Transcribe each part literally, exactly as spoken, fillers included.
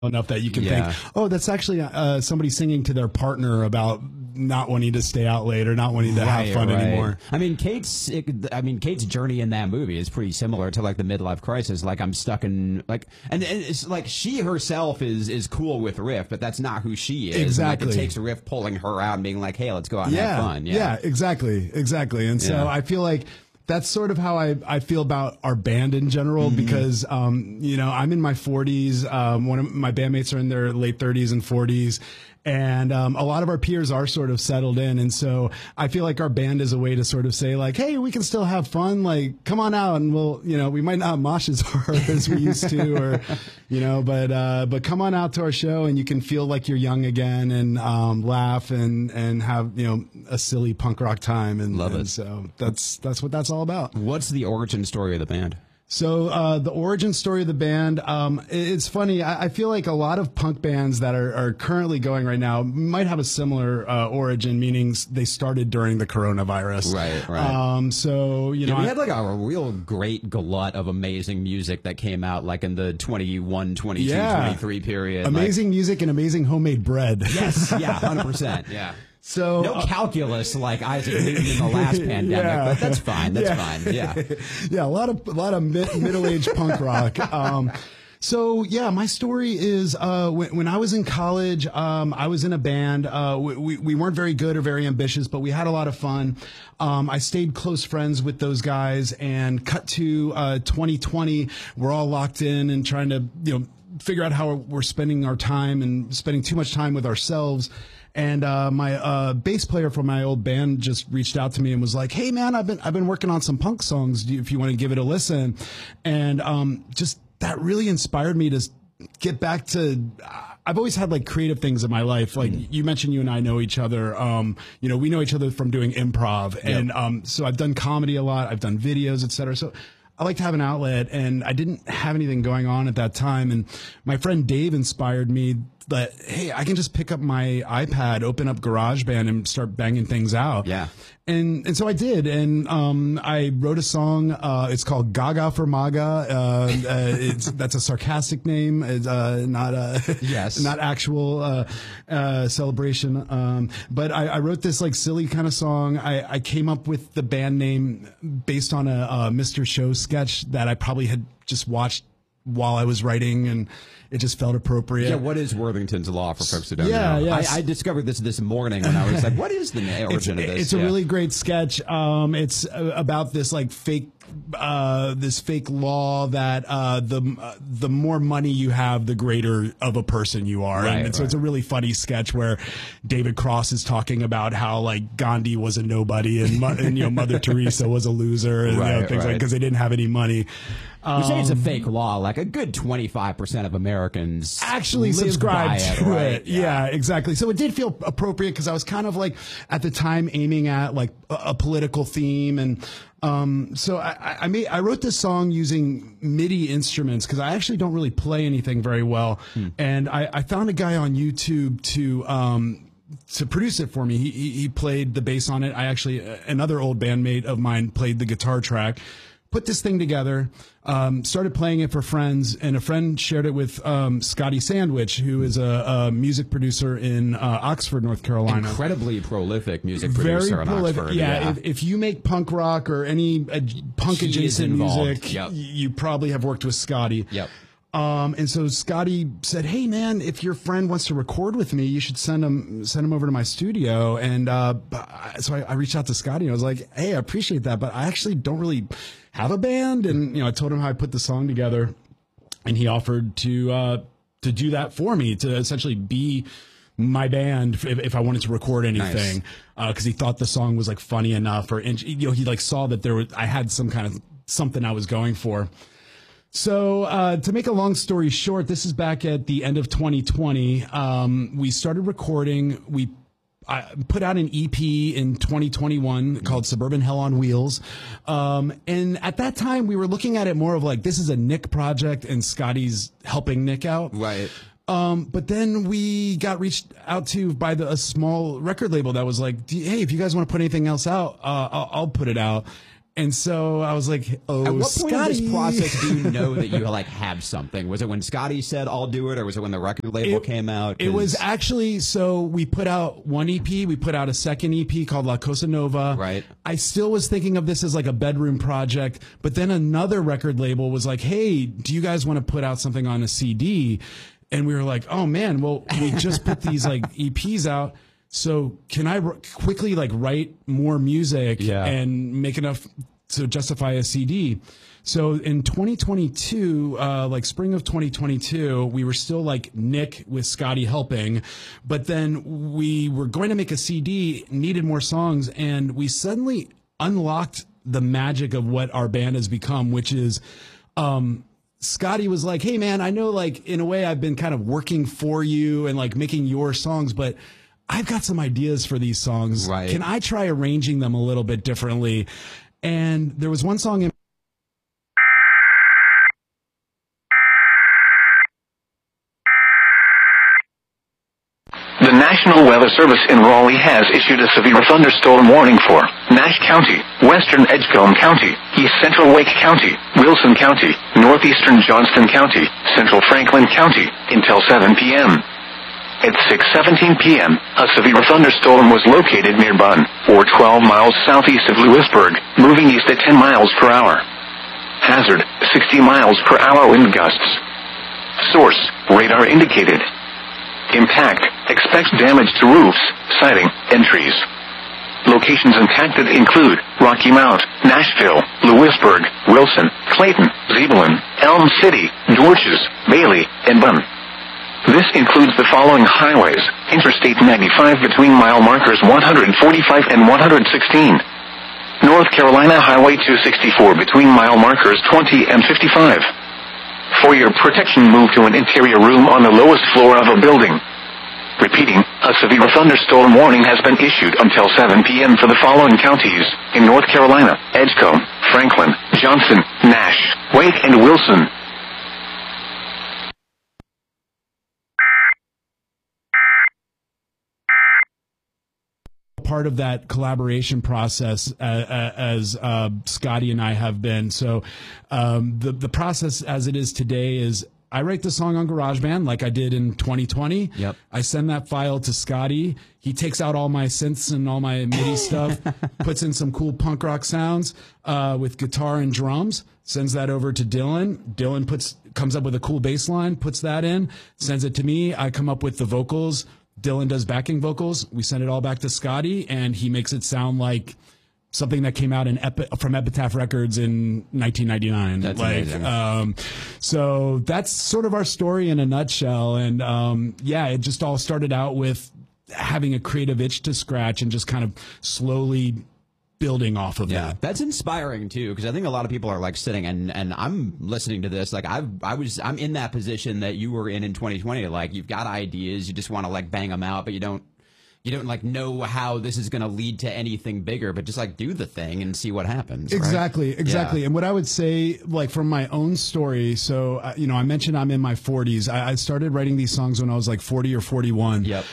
enough that you can Yeah. think, oh, that's actually uh, somebody singing to their partner about not wanting to stay out late or not wanting to Right, have fun right. anymore. I mean, Kate's. It, I mean, Kate's journey in that movie is pretty similar to like the midlife crisis. Like I'm stuck in like, and, and it's like she herself is is cool with Riff, but that's not who she is. Exactly. And, like, it takes Riff pulling her out and being like, "Hey, let's go out and Yeah, have fun." yeah, Yeah, exactly, exactly. And so Yeah. I feel like that's sort of how I, I feel about our band in general, Mm-hmm. because, um, you know, I'm in my forties. Um, one of my bandmates are in their late thirties and forties. And um, a lot of our peers are sort of settled in. And so I feel like our band is a way to sort of say, like, hey, we can still have fun. Like, come on out and we'll, you know, we might not mosh as hard as we used to, or, you know, but uh, but come on out to our show and you can feel like you're young again and um, laugh and, and have, you know, a silly punk rock time. And, Love and it. so that's, that's what that's all about. What's the origin story of the band? So uh, the origin story of the band, um, it- it's funny. I, I feel like a lot of punk bands that are, are currently going right now might have a similar uh, origin, meaning s- they started during the coronavirus. Right, right. Um, so you know, Yeah, we I- had like a real great glut of amazing music that came out like in the twenty-one, twenty-two, Yeah. twenty-three period. amazing music and amazing homemade bread. Like, yes, yeah, one hundred percent. Yeah. So No uh, calculus like Isaac Newton in the last pandemic, Yeah. but that's fine. That's Yeah. fine. Yeah. yeah, a lot of a lot of mid, middle-aged punk rock. Um, so yeah, my story is uh, when, when I was in college, um, I was in a band. Uh, we, we we weren't very good or very ambitious, but we had a lot of fun. Um, I stayed close friends with those guys, and cut to uh, twenty twenty. We're all locked in and trying to you know figure out how we're spending our time and spending too much time with ourselves. And uh, my uh, bass player from my old band just reached out to me and was like, "Hey man, I've been I've been working on some punk songs. Do you, if you want to give it a listen," and um, just that really inspired me to s- get back to. I've always had like creative things in my life. Like you mentioned, you and I know each other. Um, you know, we know each other from doing improv, and um, so I've done comedy a lot. I've done videos, et cetera. So I like to have an outlet, and I didn't have anything going on at that time. And my friend Dave inspired me that, hey, I can just pick up my iPad, open up GarageBand, and start banging things out. Yeah. And and so I did, and um, I wrote a song. Uh, it's called Gaga for MAGA. Uh, uh, it's that's a sarcastic name. It's uh, not a Yes. not actual uh, uh, celebration. Um, but I, I wrote this like silly kind of song. I, I came up with the band name based on a, a Mister Show sketch that I probably had just watched while I was writing, and it just felt appropriate. Yeah, what is Worthington's Law for folks who don't Yeah, know? yeah. I, I discovered this this morning when I was like, what is the na- origin it's, of this? It's a Yeah. really great sketch. Um, it's uh, about this like fake, uh, this fake law that uh, the uh, the more money you have, the greater of a person you are. Right, and, and so right. it's a really funny sketch where David Cross is talking about how like Gandhi was a nobody and, Mo- and you know Mother Teresa was a loser and you know, Right, things like right. because they didn't have any money. You say it's a Um, fake law. Like a good twenty-five percent of Americans actually live subscribe by to it, right? it. Yeah. exactly. So it did feel appropriate because I was kind of like at the time aiming at like a, a political theme, and um, so I, I- I made I wrote this song using MIDI instruments because I actually don't really play anything very well, and I, I found a guy on YouTube to. Um, to produce it for me. He, he, he played the bass on it. I actually, uh, another old bandmate of mine played the guitar track, put this thing together, um, started playing it for friends, and a friend shared it with um, Scotty Sandwich, who is a, a music producer in uh, Oxford, North Carolina. Incredibly prolific music Very producer in prolific. Oxford. Yeah, If, if you make punk rock or any uh, punk He is adjacent involved. music, Yep. y- you probably have worked with Scotty. Yep. Um, and so Scotty said, "Hey man, if your friend wants to record with me, you should send him send him over to my studio." And uh, so I, I reached out to Scotty and I was like, "Hey, I appreciate that, but I actually don't really have a band." And you know, I told him how I put the song together, and he offered to uh, to do that for me, to essentially be my band if, if I wanted to record anything, because he thought the song was like funny enough, or and, you know, he like saw that there was I had some kind of something I was going for. So uh, to make a long story short, this is back at the end of twenty twenty. Um, we started recording. We I put out an E P in twenty twenty-one called Suburban Hell on Wheels. Um, and at that time, we were looking at it more of like, this is a Nick project and Scotty's helping Nick out. Right. Um, but then we got reached out to by the, a small record label that was like, "Do you- hey, if you guys want to put anything else out, uh, I'll, I'll put it out." And so I was like, oh, At what Scotty. point in this process do you know that you like have something? Was it when Scotty said, I'll do it, or was it when the record label It- came out? It was actually, so we put out one E P, we put out a second E P called La Cosa Nova. Right. I still was thinking of this as like a bedroom project, but then another record label was like, hey, do you guys want to put out something on a C D? And we were like, oh man, well, we just put these like E Ps out. So can I r- quickly like write more music Yeah. and make enough to justify a C D? So in twenty twenty-two, uh, like spring of twenty twenty-two, we were still like Nick with Scotty helping, but then we were going to make a C D, needed more songs, and we suddenly unlocked the magic of what our band has become, which is, um, Scotty was like, hey man, I know like in a way I've been kind of working for you and like making your songs, but I've got some ideas for these songs. Right. Can I try arranging them a little bit differently? And there was one song in The National Weather Service in Raleigh has issued a severe thunderstorm warning for Nash County, Western Edgecombe County, East Central Wake County, Wilson County, Northeastern Johnston County, Central Franklin County, until seven p m At six seventeen p m, a severe thunderstorm was located near Bunn, or twelve miles southeast of Lewisburg, moving east at ten miles per hour. Hazard, sixty miles per hour wind gusts. Source, radar indicated. Impact, expect damage to roofs, siding, and trees. Locations impacted include Rocky Mount, Nashville, Lewisburg, Wilson, Clayton, Zebulon, Elm City, Dorches, Bailey, and Bunn. This includes the following highways: Interstate ninety-five between mile markers one forty-five and one sixteen. North Carolina Highway two sixty-four between mile markers twenty and fifty-five. For your protection, move to an interior room on the lowest floor of a building. Repeating, a severe thunderstorm warning has been issued until seven p m for the following counties in North Carolina: Edgecombe, Franklin, Johnson, Nash, Wake, and Wilson. part of that collaboration process uh, uh, as uh, Scotty and I have been. So um, the the process as it is today is I write the song on GarageBand like I did in twenty twenty. Yep. I send that file to Scotty. He takes out all my synths and all my MIDI stuff, puts in some cool punk rock sounds uh, with guitar and drums, sends that over to Dylan. Dylan puts comes up with a cool bass line, puts that in, sends it to me. I come up with the vocals. Dylan does backing vocals. We send it all back to Scotty, and he makes it sound like something that came out in Epi- from Epitaph Records in nineteen ninety-nine. That's like, amazing. Um, so that's sort of our story in a nutshell. And um, yeah, it just all started out with having a creative itch to scratch and just kind of slowly building off of Yeah, that. that's inspiring too, because I think a lot of people are like sitting and and I'm listening to this like I I was I'm in that position that you were in in twenty twenty. Like you've got ideas, you just want to like bang them out, but you don't you don't like know how this is going to lead to anything bigger, but just like do the thing and see what happens. Right? Exactly, exactly. Yeah. And what I would say, like from my own story, so uh, you know, I mentioned I'm in my forties. I, I started writing these songs when I was like forty or forty-one. Yep.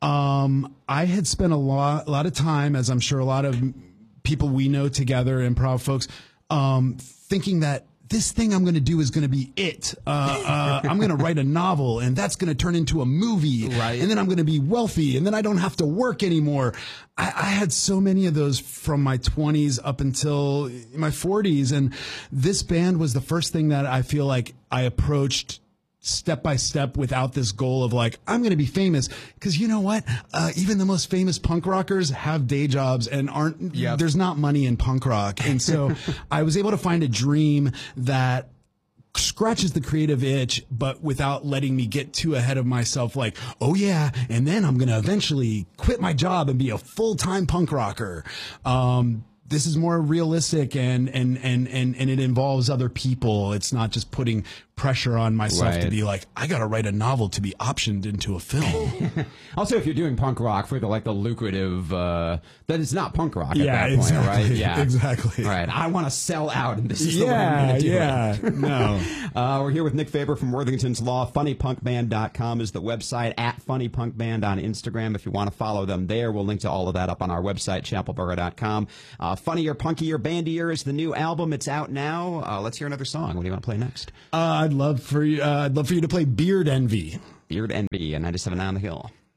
Um, I had spent a lot, a lot of time, as I'm sure a lot of people we know together, improv folks, um, thinking that this thing I'm going to do is going to be it. Uh, uh, I'm going to write a novel, and that's going to turn into a movie. Right. And then I'm going to be wealthy, and then I don't have to work anymore. I, I had so many of those from my twenties up until my forties, and this band was the first thing that I feel like I approached step by step without this goal of like, I'm going to be famous. Because you know what? Uh, even the most famous punk rockers have day jobs and aren't, Yep. there's not money in punk rock. And so I was able to find a dream that scratches the creative itch, but without letting me get too ahead of myself. Like, oh yeah, and then I'm going to eventually quit my job and be a full-time punk rocker. Um, This is more realistic and, and, and, and, and it involves other people. It's not just putting pressure on myself Right. to be like, I got to write a novel to be optioned into a film. Also, if you're doing punk rock for the like the lucrative, uh, then it's not punk rock at Yeah, that point, exactly, right? Yeah, exactly. All right, I want to sell out, and this is the way I'm going to do it. no. Uh, we're here with Nick Faber from Worthington's Law. funny punk band dot com is the website, at funny punk band on Instagram. If you want to follow them there, we'll link to all of that up on our website, chapel borough dot com. Uh, Funnier, Punkier, Bandier is the new album. It's out now. Uh, let's hear another song. What do you want to play next? Uh, I'd love for you. Uh, I'd love for you to play Beard Envy. Beard Envy and ninety-seven on the Hill.